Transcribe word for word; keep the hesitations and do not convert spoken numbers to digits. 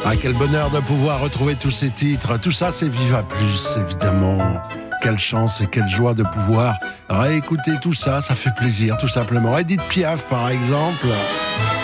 Ah, quel bonheur de pouvoir retrouver tous ces titres. Tout ça, c'est Viva Plus, évidemment. Quelle chance et quelle joie de pouvoir réécouter tout ça. Ça fait plaisir, tout simplement. Edith Piaf, par exemple.